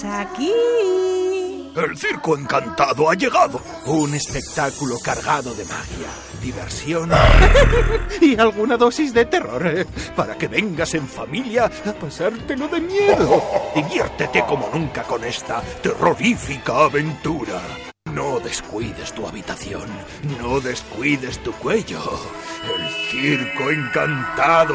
Aquí. El circo encantado ha llegado. Un espectáculo cargado de magia, diversión Y alguna dosis de terror, para que vengas en familia a pasártelo de miedo. Diviértete como nunca con esta terrorífica aventura. No descuides tu habitación, no descuides tu cuello. El circo encantado